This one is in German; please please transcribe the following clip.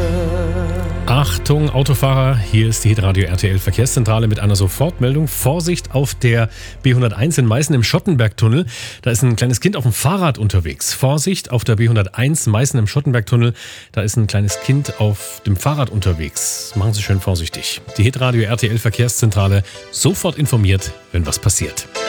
Achtung, Autofahrer, hier ist die Hitradio RTL Verkehrszentrale mit einer Sofortmeldung. Vorsicht auf der B101 in Meißen im Schottenbergtunnel. Da ist ein kleines Kind auf dem Fahrrad unterwegs. Vorsicht auf der B101 Meißen im Schottenbergtunnel. Da ist ein kleines Kind auf dem Fahrrad unterwegs. Machen Sie schön vorsichtig. Die Hitradio RTL Verkehrszentrale, sofort informiert, wenn was passiert.